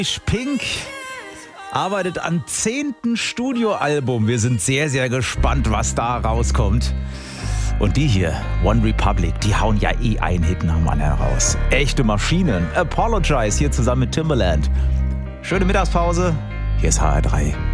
Pink arbeitet am 10. Studioalbum. Wir sind sehr, sehr gespannt, was da rauskommt. Und die hier, One Republic, die hauen ja einen Hit nach dem anderen raus. Echte Maschinen. Apologize hier zusammen mit Timbaland. Schöne Mittagspause. Hier ist HR3.